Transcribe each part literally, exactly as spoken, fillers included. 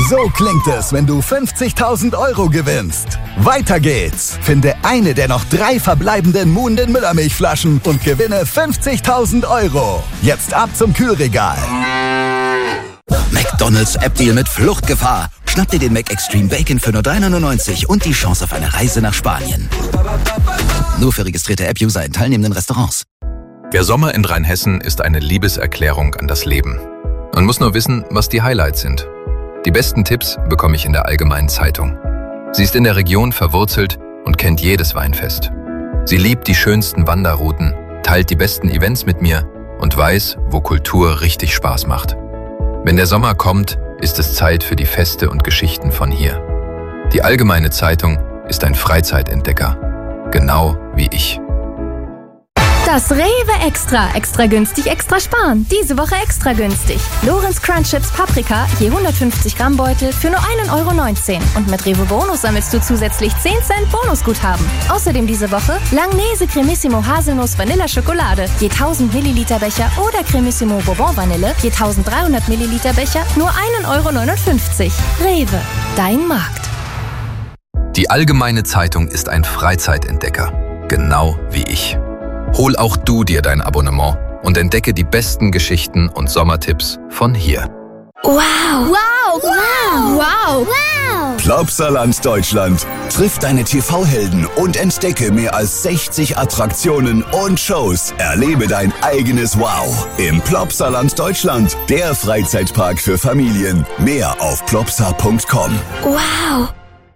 So klingt es, wenn du fünfzigtausend Euro gewinnst. Weiter geht's. Finde eine der noch drei verbleibenden Moon den Müllermilchflaschen und gewinne fünfzigtausend Euro. Jetzt ab zum Kühlregal. McDonald's App-Deal mit Fluchtgefahr. Schnapp dir den Mac Extreme Bacon für nur drei neunundneunzig und die Chance auf eine Reise nach Spanien. Nur für registrierte App-User in teilnehmenden Restaurants. Der Sommer in Rheinhessen ist eine Liebeserklärung an das Leben. Man muss nur wissen, was die Highlights sind. Die besten Tipps bekomme ich in der Allgemeinen Zeitung. Sie ist in der Region verwurzelt und kennt jedes Weinfest. Sie liebt die schönsten Wanderrouten, teilt die besten Events mit mir und weiß, wo Kultur richtig Spaß macht. Wenn der Sommer kommt, ist es Zeit für die Feste und Geschichten von hier. Die Allgemeine Zeitung ist ein Freizeitentdecker, genau wie ich. Das Rewe Extra. Extra günstig, extra sparen. Diese Woche extra günstig. Lorenz Crunch Chips Paprika, je hundertfünfzig Gramm Beutel für nur ein Euro neunzehn. Und mit Rewe Bonus sammelst du zusätzlich zehn Cent Bonusguthaben. Außerdem diese Woche Langnese Cremissimo Haselnuss Vanilla Schokolade, je tausend Milliliter Becher oder Cremissimo Bourbon Vanille, je dreizehnhundert Milliliter Becher, nur ein Euro neunundfünfzig. Rewe, dein Markt. Die Allgemeine Zeitung ist ein Freizeitentdecker, genau wie ich. Hol auch du dir dein Abonnement und entdecke die besten Geschichten und Sommertipps von hier. Wow! Wow! Wow! Wow! Wow! Plopsaland Deutschland. Triff deine T V-Helden und entdecke mehr als sechzig Attraktionen und Shows. Erlebe dein eigenes Wow im Plopsaland Deutschland, der Freizeitpark für Familien. Mehr auf plopsa punkt com. Wow!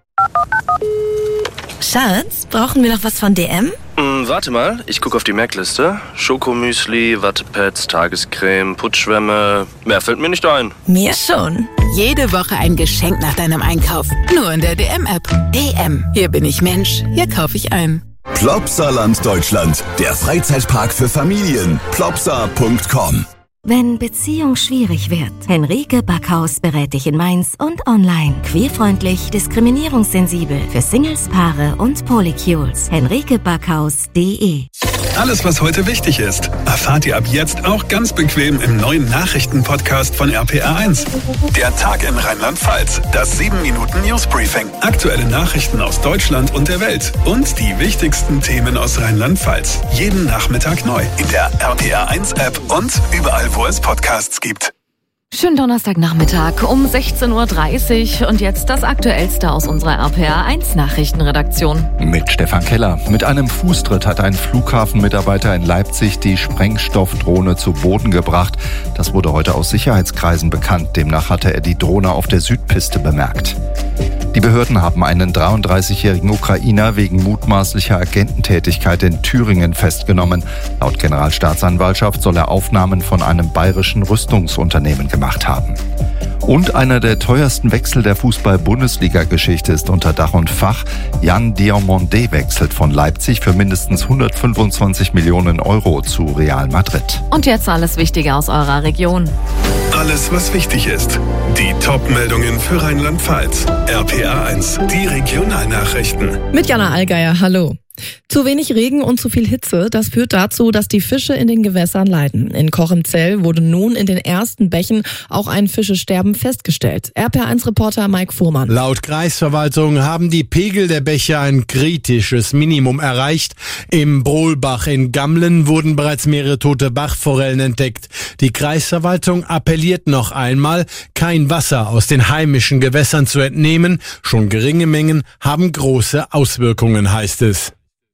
Schatz, brauchen wir noch was von D M? Hm, warte mal, ich gucke auf die Merkliste. Schokomüsli, Wattepads, Tagescreme, Putzschwämme. Mehr fällt mir nicht ein. Mir schon. Jede Woche ein Geschenk nach deinem Einkauf. Nur in der D M-App. D M. Hier bin ich Mensch. Hier kaufe ich ein. Plopsaland Deutschland, der Freizeitpark für Familien. plopsa punkt com. Wenn Beziehung schwierig wird, Henrike Backhaus berät dich in Mainz und online. Queerfreundlich, diskriminierungssensibel für Singles, Paare und Polycules. henrike backhaus punkt de. Alles, was heute wichtig ist, erfahrt ihr ab jetzt auch ganz bequem im neuen Nachrichtenpodcast von R P R eins. Der Tag in Rheinland-Pfalz, das sieben Minuten Newsbriefing. Aktuelle Nachrichten aus Deutschland und der Welt und die wichtigsten Themen aus Rheinland-Pfalz. Jeden Nachmittag neu in der R P R eins App und überall, wo es Podcasts gibt. Schönen Donnerstagnachmittag um sechzehn Uhr dreißig und jetzt das Aktuellste aus unserer R P R eins Nachrichtenredaktion. Mit Stefan Keller. Mit einem Fußtritt hat ein Flughafenmitarbeiter in Leipzig die Sprengstoffdrohne zu Boden gebracht. Das wurde heute aus Sicherheitskreisen bekannt. Demnach hatte er die Drohne auf der Südpiste bemerkt. Die Behörden haben einen dreiunddreißigjährigen Ukrainer wegen mutmaßlicher Agententätigkeit in Thüringen festgenommen. Laut Generalstaatsanwaltschaft soll er Aufnahmen von einem bayerischen Rüstungsunternehmen gemacht haben. Und einer der teuersten Wechsel der Fußball-Bundesliga-Geschichte ist unter Dach und Fach. Yann Diomandé wechselt von Leipzig für mindestens hundertfünfundzwanzig Millionen Euro zu Real Madrid. Und jetzt alles Wichtige aus eurer Region. Alles, was wichtig ist. Die Top-Meldungen für Rheinland-Pfalz. R P R eins, die Regionalnachrichten. Mit Jana Allgeier, hallo. Zu wenig Regen und zu viel Hitze, das führt dazu, dass die Fische in den Gewässern leiden. In Kochemzell wurde nun in den ersten Bächen auch ein Fischesterben festgestellt. R P R eins Reporter Mike Fuhrmann. Laut Kreisverwaltung haben die Pegel der Bäche ein kritisches Minimum erreicht. Im Brohlbach in Gamlen wurden bereits mehrere tote Bachforellen entdeckt. Die Kreisverwaltung appelliert noch einmal, kein Wasser aus den heimischen Gewässern zu entnehmen. Schon geringe Mengen haben große Auswirkungen, heißt es.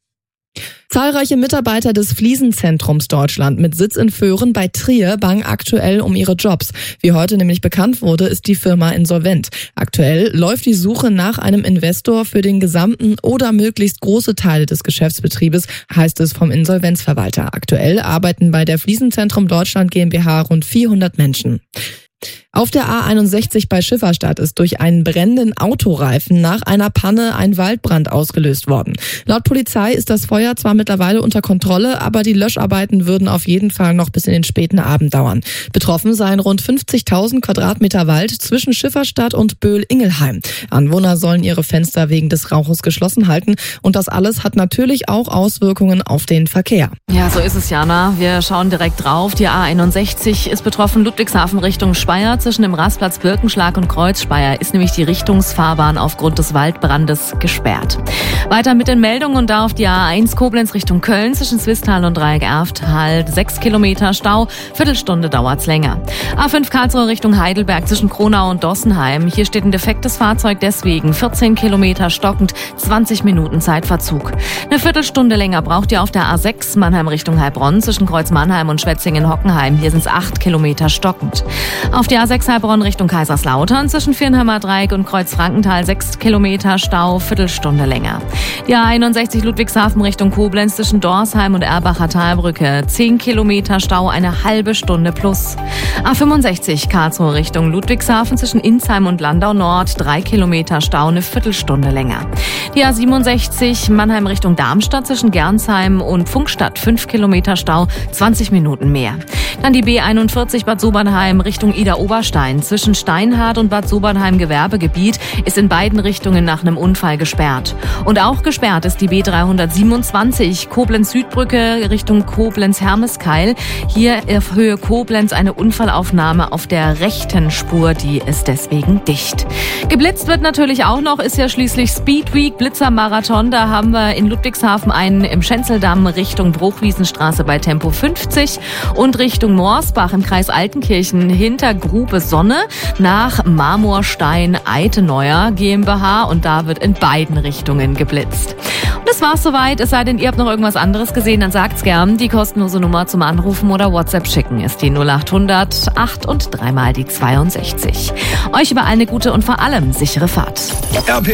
Zahlreiche Mitarbeiter des Fliesenzentrums Deutschland mit Sitz in Föhren bei Trier bangen aktuell um ihre Jobs. Wie heute nämlich bekannt wurde, ist die Firma insolvent. Aktuell läuft die Suche nach einem Investor für den gesamten oder möglichst große Teile des Geschäftsbetriebes, heißt es vom Insolvenzverwalter. Aktuell arbeiten bei der Fliesenzentrum Deutschland GmbH rund vierhundert Menschen. Auf der A einundsechzig bei Schifferstadt ist durch einen brennenden Autoreifen nach einer Panne ein Waldbrand ausgelöst worden. Laut Polizei ist das Feuer zwar mittlerweile unter Kontrolle, aber die Löscharbeiten würden auf jeden Fall noch bis in den späten Abend dauern. Betroffen seien rund fünfzigtausend Quadratmeter Wald zwischen Schifferstadt und Böhl-Ingelheim. Anwohner sollen ihre Fenster wegen des Rauches geschlossen halten und das alles hat natürlich auch Auswirkungen auf den Verkehr. Ja, so ist es, Jana. Wir schauen direkt drauf. Die A einundsechzig ist betroffen, Ludwigshafen Richtung Speyer zwischen dem Rastplatz Birkenschlag und Kreuzspeier ist nämlich die Richtungsfahrbahn aufgrund des Waldbrandes gesperrt. Weiter mit den Meldungen und da auf die A eins Koblenz Richtung Köln zwischen Zwistal und Dreieck Erfttal sechs Kilometer Stau, Viertelstunde dauert's länger. A fünf Karlsruhe Richtung Heidelberg zwischen Kronau und Dossenheim. Hier steht ein defektes Fahrzeug, deswegen vierzehn Kilometer stockend, zwanzig Minuten Zeitverzug. Eine Viertelstunde länger braucht ihr auf der A sechs Mannheim Richtung Heilbronn zwischen Kreuz Mannheim und Schwetzingen-Hockenheim. Hier sind's acht Kilometer stockend. Auf der A sechs Heilbronn Richtung Kaiserslautern zwischen Viernheimer Dreieck und Kreuz Frankenthal sechs Kilometer Stau, Viertelstunde länger. Die A einundsechzig Ludwigshafen Richtung Koblenz zwischen Dorsheim und Erbacher Talbrücke zehn Kilometer Stau, eine halbe Stunde plus. A fünfundsechzig Karlsruhe Richtung Ludwigshafen zwischen Insheim und Landau Nord drei Kilometer Stau, eine Viertelstunde länger. Die A siebenundsechzig Mannheim Richtung Darmstadt zwischen Gernsheim und Pfungstadt fünf Kilometer Stau, zwanzig Minuten mehr. Dann die B einundvierzig Bad Sobernheim Richtung Ida-Oberstein zwischen Steinhardt und Bad Sobernheim Gewerbegebiet ist in beiden Richtungen nach einem Unfall gesperrt. Und auch gesperrt ist die B dreihundertsiebenundzwanzig Koblenz-Südbrücke Richtung Koblenz-Hermeskeil. Hier auf Höhe Koblenz eine Unfallaufnahme auf der rechten Spur, die ist deswegen dicht. Geblitzt wird natürlich auch noch, ist ja schließlich Speed Week, Blitzermarathon. Da haben wir in Ludwigshafen einen im Schenzeldamm Richtung Bruchwiesenstraße bei Tempo fünfzig und Richtung Morsbach im Kreis Altenkirchen hinter Grube Sonne nach Marmorstein Eiteneuer GmbH und da wird in beiden Richtungen geblitzt. Und das war's soweit, es sei denn, ihr habt noch irgendwas anderes gesehen, dann sagt's gern. Die kostenlose Nummer zum Anrufen oder WhatsApp schicken ist die null achthundert acht und dreimal die zweiundsechzig. Euch überall eine gute und vor allem sichere Fahrt. R P